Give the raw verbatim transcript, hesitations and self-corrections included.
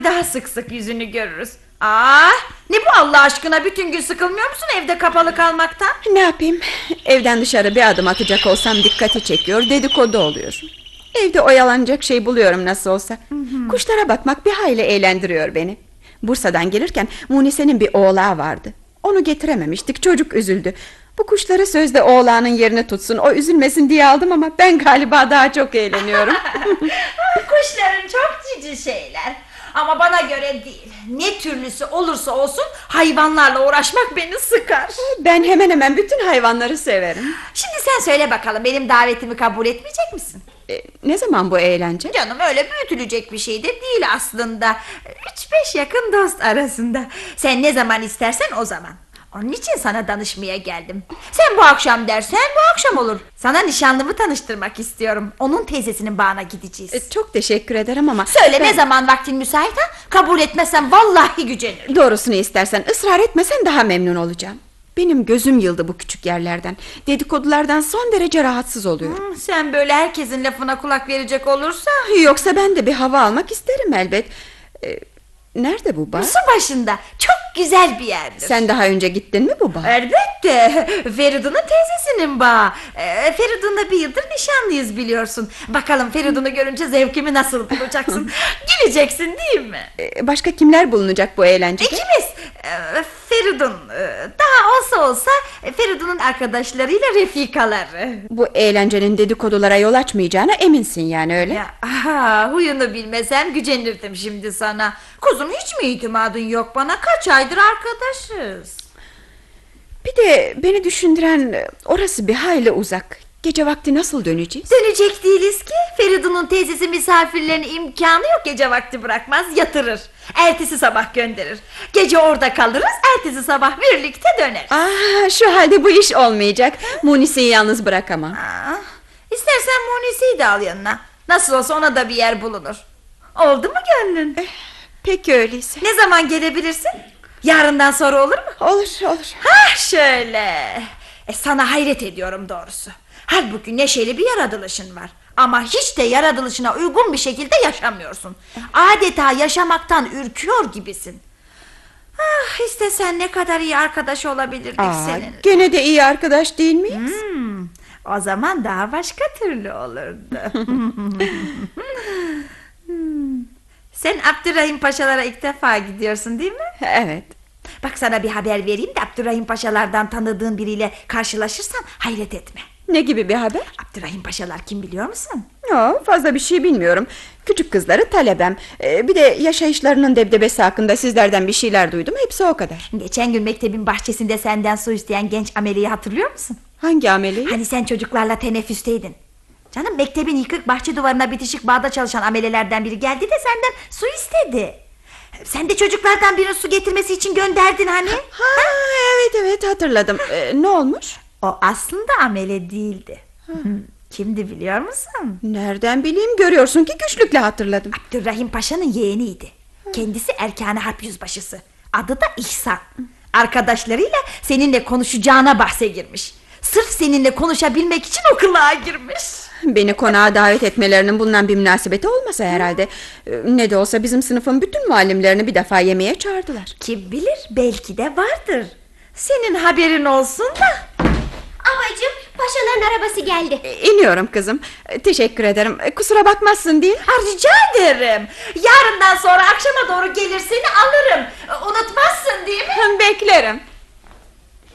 Daha sık sık yüzünü görürüz. Aa, ne bu Allah aşkına, bütün gün sıkılmıyor musun evde kapalı kalmaktan? Ne yapayım, evden dışarı bir adım atacak olsam dikkati çekiyor, dedikodu oluyor. Evde oyalanacak şey buluyorum nasıl olsa. Hı hı. Kuşlara bakmak bir hayli eğlendiriyor beni. Bursa'dan gelirken Munise'nin bir oğlağı vardı. Onu getirememiştik, çocuk üzüldü. Bu kuşları sözde oğlağının yerini tutsun, o üzülmesin diye aldım ama ben galiba daha çok eğleniyorum. Kuşların çok cici şeyler. Ama bana göre değil. Ne türlüsü olursa olsun hayvanlarla uğraşmak beni sıkar. Ben hemen hemen bütün hayvanları severim. Şimdi sen söyle bakalım, benim davetimi kabul etmeyecek misin? E, ne zaman bu eğlence? Canım, öyle büyütülecek bir şey de değil aslında. Üç beş yakın dost arasında. Sen ne zaman istersen o zaman. Onun için sana danışmaya geldim. Sen bu akşam dersen bu akşam olur. Sana nişanlımı tanıştırmak istiyorum. Onun teyzesinin bağına gideceğiz. E, çok teşekkür ederim ama... Söyle ben... ne zaman vaktin müsait ha? Kabul etmezsen vallahi gücenirim. Doğrusunu istersen, ısrar etmesen daha memnun olacağım. Benim gözüm yıldı bu küçük yerlerden. Dedikodulardan son derece rahatsız oluyorum. Hmm, sen böyle herkesin lafına kulak verecek olursa... Yoksa ben de bir hava almak isterim elbet. Ee, nerede bu bar? Su başında. Çok güzel bir yerdir. Sen daha önce gittin mi bu bar? Elbette. Feridun'un teyzesinin bağı. Ee, Feridun'la bir yıldır nişanlıyız biliyorsun. Bakalım Feridun'u görünce zevkimi nasıl bulacaksın? Güleceksin değil mi? Ee, başka kimler bulunacak bu eğlencede? İkimiz. Ee, Feridun. Daha olsa olsa Feridun'un arkadaşlarıyla refikaları. Bu eğlencenin dedikodulara yol açmayacağına eminsin yani, öyle? Ya, aha, huyunu bilmesem gücenirdim şimdi sana. Kuzum, hiç mi itimadın yok bana? Kaç aydır arkadaşız. Bir de beni düşündüren, orası bir hayli uzak. Gece vakti nasıl döneceğiz? Dönecek değiliz ki. Feridun'un teyzesi misafirlerine imkanı yok, gece vakti bırakmaz, yatırır. Ertesi sabah gönderir. Gece orada kalırız, ertesi sabah birlikte döneriz. Aa, şu halde bu iş olmayacak. Munise'yi yalnız bırakamam. Aa, İstersen Munise'yi de al yanına. Nasıl olsa ona da bir yer bulunur. Oldu mu gönlün? Eh, peki öyleyse. Ne zaman gelebilirsin? Yarından sonra olur mu? Olur olur. Ha şöyle. E, sana hayret ediyorum doğrusu. Halbuki neşeli bir yaratılışın var. Ama hiç de yaratılışına uygun bir şekilde yaşamıyorsun. Adeta yaşamaktan ürküyor gibisin. Ah, istesen ne kadar iyi arkadaş olabilirdik Aa, seninle. gene de iyi arkadaş değil miyiz? Hmm, o zaman daha başka türlü olurdu. hmm. Sen Abdurrahim Paşalara ilk defa gidiyorsun değil mi? Evet. Bak, sana bir haber vereyim de Abdurrahim Paşalardan tanıdığın biriyle karşılaşırsan hayret etme. Ne gibi bir haber? Abdurrahim Paşalar kim biliyor musun? Yo, fazla bir şey bilmiyorum. Küçük kızları talebem. Ee, bir de yaşayışlarının debdebesi hakkında sizlerden bir şeyler duydum. Hepsi o kadar. Geçen gün mektebin bahçesinde senden su isteyen genç ameleyi hatırlıyor musun? Hangi ameleyi? Hani sen çocuklarla teneffüsteydin. Canım, mektebin yıkık bahçe duvarına bitişik bağda çalışan amelelerden biri geldi de senden su istedi. Sen de çocuklardan birinin su getirmesi için gönderdin hani. Ha, ha? evet evet hatırladım. Ee, ne olmuş? O aslında amele değildi. Kimdi biliyor musun? Nereden bileyim, görüyorsun ki güçlükle hatırladım. Abdurrahim Paşa'nın yeğeniydi. Kendisi erkâne harp yüzbaşısı. Adı da İhsan. Arkadaşlarıyla seninle konuşacağına bahse girmiş. Sırf seninle konuşabilmek için o kılığa girmiş. Beni konağa davet etmelerinin bundan bir münasebeti olmasa herhalde. Ne de olsa bizim sınıfın bütün muallimlerini bir defa yemeğe çağırdılar. Kim bilir, belki de vardır. Senin haberin olsun da. Amacım, paşaların arabası geldi. E, İniyorum kızım. E, Teşekkür ederim. E, Kusura bakmazsın değil mi? Ha, rica ederim. Yarından sonra akşama doğru gelir seni alırım. Unutmazsın değil mi? Beklerim.